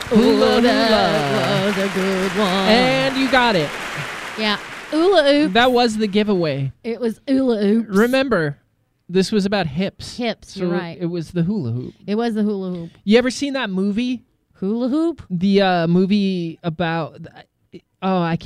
Hula that hula. was a good one. And you got it. Yeah. Hula hoop. That was the giveaway. It was hula hoops. Remember, this was about hips. Hips, So you're right. It was the hula hoop. It was the hula hoop. You ever seen that movie? Hula hoop? The movie about... Oh, I can't